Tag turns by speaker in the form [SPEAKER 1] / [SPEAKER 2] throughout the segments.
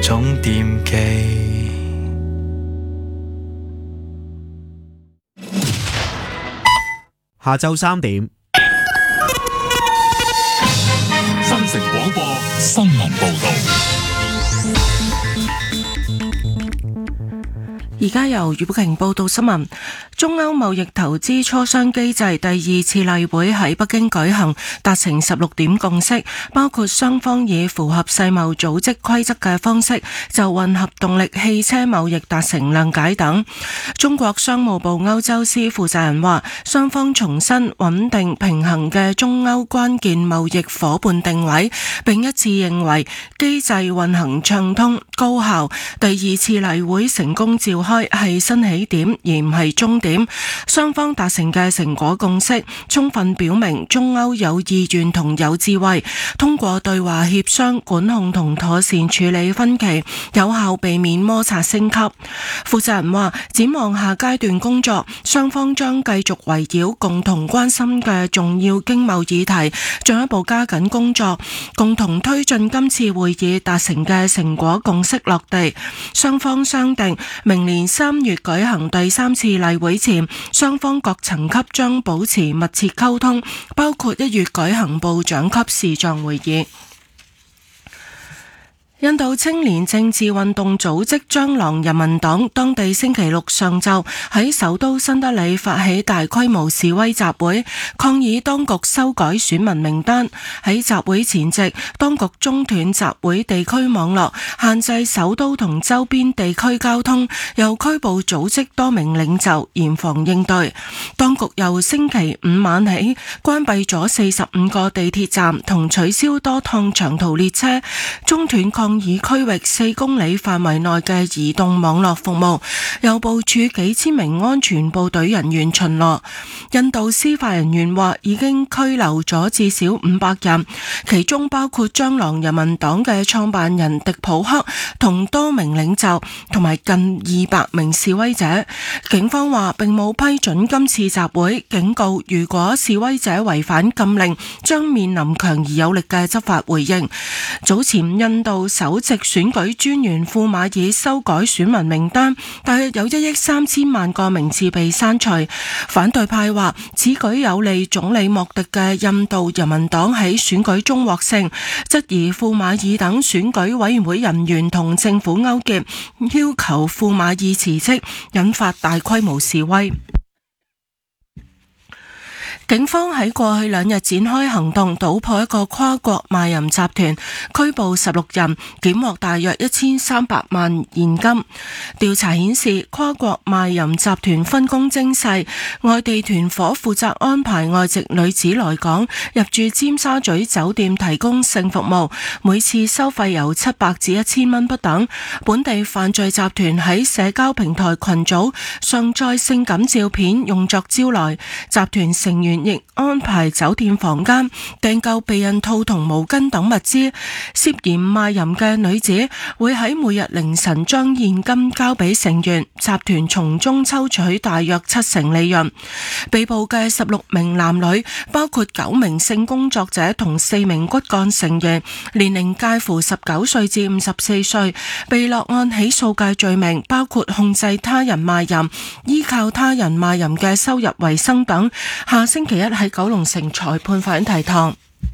[SPEAKER 1] 種惦記。
[SPEAKER 2] 下晝3點，
[SPEAKER 3] 新城廣播新聞報道。
[SPEAKER 4] 而家由余寶瓊報道新聞。中歐貿易投資磋商機制第2次例會喺北京舉行，達成16點共識，包括雙方以符合世貿組織規則嘅方式就混合動力汽車貿易達成諒解等。中國商務部歐洲司負責人話，雙方重申穩定平衡嘅中歐關鍵貿易夥伴定位，並一致認為機制運行暢通高效。第2次例會成功召開係新起點，而唔係終點。雙方達成嘅成果共識，充分表明中歐有意願同有智慧，通過對話協商、管控同妥善處理分歧，有效避免摩擦升級。負責人話，展望下階段工作，雙方將繼續圍繞共同關心嘅重要經貿議題，進一步加緊工作，共同推進今次會議達成嘅成果共識落地。雙方商定，明年3月舉行第3次例會前，雙方各層級將保持密切溝通，包括1月舉行部長級視像會議。印度青年政治運動組織張郎人民黨當地星期六上晝喺首都新德里發起大規模示威集會，抗議當局修改選民名單。喺集會前夕，當局中斷集會地區網絡，限制首都同周邊地區交通，又拘捕組織多名領袖，嚴防應對。當局由星期五晚起關閉咗45個地鐵站，同取消多趟長途列車，中斷抗議區域4公里範圍內嘅移動網絡服務，又部署幾千名安全部隊人員巡邏。印度司法人員話已經拘留咗至少500人，其中包括張郎人民黨嘅創辦人迪普克同多名領袖，同埋近200名示威者。警方話並冇批准今次集會，警告如果示威者違反禁令，將面臨強而有力嘅執法回應。早前印度首席選舉專員庫馬爾修改選民名單，大約有1億3000萬個名字被刪除。反對派話此舉有利總理莫迪嘅印度人民黨喺選舉中獲勝，質疑庫馬爾等選舉委員會人員同政府勾結，要求庫馬爾辭職，引發大規模示威。警方喺過去2日展開行動，搗破一個跨國賣淫集團，拘捕16人，檢獲大約1300萬現金。調查顯示，跨國賣淫集團分工精細，外地團夥負責安排外籍女子來港入住尖沙咀酒店提供性服務，每次收費由700至1000蚊不等。本地犯罪集團喺社交平台群組上載性感照片，用作招來。集團成員亦安排酒店房間訂購避孕套同毛巾等物資。涉嫌賣淫嘅女子會喺每日凌晨將現金交俾成員，集團從中抽取大約70%利潤。被捕嘅16名男女，包括9名性工作者同4名骨幹成員，年齡介乎19歲至54歲，被落案起訴嘅罪名包括控制他人賣淫、依靠他人賣淫嘅收入為生等。下星期一喺九龍城裁判法院提堂。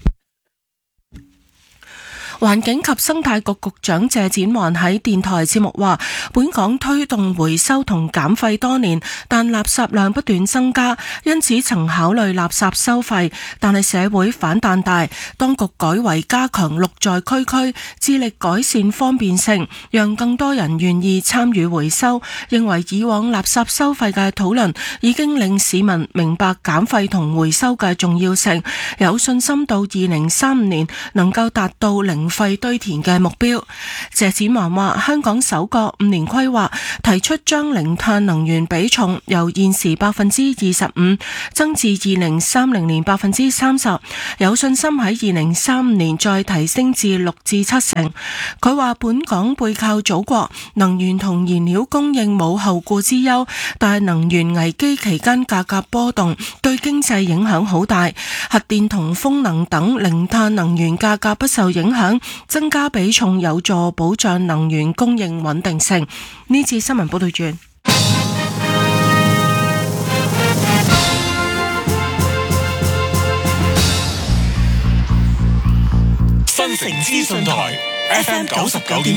[SPEAKER 4] 環境及生態局局長謝展寰喺電台節目話，本港推動回收同減廢多年，但垃圾量不斷增加，因此曾考慮垃圾收費，但係社會反彈大，當局改為加強綠在區區，致力改善方便性，讓更多人願意參與回收。認為以往垃圾收費嘅討論已經令市民明白減廢同回收嘅重要性，有信心到2035年能夠達到零廢堆填嘅目標。謝展寰話，香港首個5年規劃提出將零碳能源比重由現時25%增至2030年30%，有信心喺2035年再提升至6至7成。佢話本港背靠祖國，能源同燃料供應冇後顧之憂，但係能源危機期間價格波動，對經濟影響好大。核電同風能等零碳能源價格不受影響， 等，增加比重有助保障能源供應穩定性。呢次新聞報道完。
[SPEAKER 3] 新城資訊台 FM 99.9